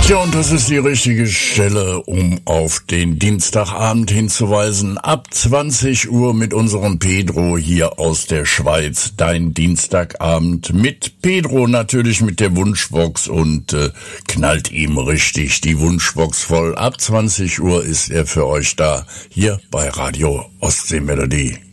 Ja, und das ist die richtige Stelle, um auf den Dienstagabend hinzuweisen. Ab 20 Uhr mit unserem Pedro hier aus der Schweiz. Dein Dienstagabend mit Pedro, natürlich mit der Wunschbox, und knallt ihm richtig die Wunschbox voll. Ab 20 Uhr ist er für euch da, hier bei Radio Ostseemelodie.